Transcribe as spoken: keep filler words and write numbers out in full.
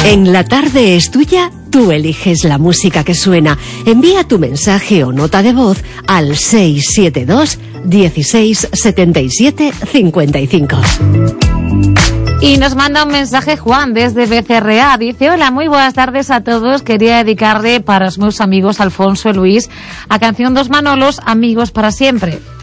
En La Tarde es Tuya, tú eliges la música que suena. Envía tu mensaje o nota de voz al seis siete dos, dieciséis, setenta y siete, cincuenta y cinco. Y nos manda un mensaje Juan desde B C R A. Dice: hola, muy buenas tardes a todos. Quería dedicarle para os meus amigos Alfonso e Luis a canción dos Manolos, Amigos para Siempre.